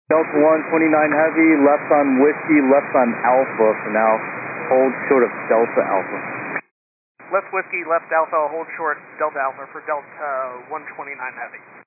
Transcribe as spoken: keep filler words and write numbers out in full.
Delta one twenty-nine Heavy, left on Whiskey, left on Alpha for now. Hold short of Delta Alpha. Left Whiskey, left Alpha, hold short Delta Alpha for Delta one twenty-nine Heavy.